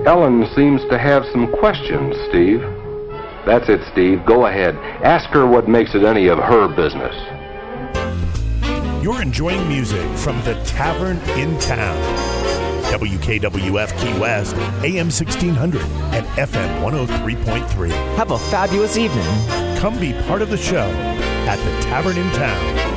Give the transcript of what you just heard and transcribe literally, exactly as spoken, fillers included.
Ellen seems to have some questions, Steve. That's it, Steve. Go ahead. Ask her what makes it any of her business. You're enjoying music from the Tavern in Town. W K W F Key West, A M sixteen hundred and F M one oh three point three. Have a fabulous evening. Come be part of the show at the Tavern in Town.